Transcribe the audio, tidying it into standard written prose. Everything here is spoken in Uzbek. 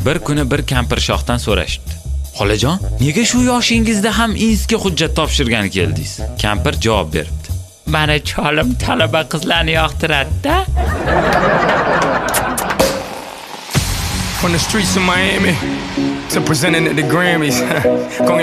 Bir kuni bir kampirshohdan so'rashibdi: "Xolajon, nega shu yoshingizda ham ingilisga hujjat topshirgani keldingiz?" Kampir javob beribdi: "Mani cholim talaba qizlarni yoqtiradi-da." From the streets of Miami to presenting at the Grammys.